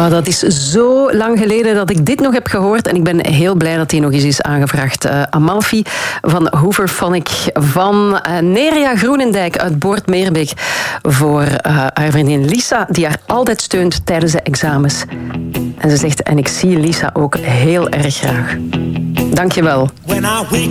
Oh, dat is zo lang geleden dat ik dit nog heb gehoord. En ik ben heel blij dat die nog eens is aangevraagd. Amalfi van Hooverphonic van Neria Groenendijk uit Boort-Meerbeek. Voor haar vriendin Lisa, die haar altijd steunt tijdens de examens. En ze zegt, en ik zie Lisa ook heel erg graag. Dankjewel. When I wake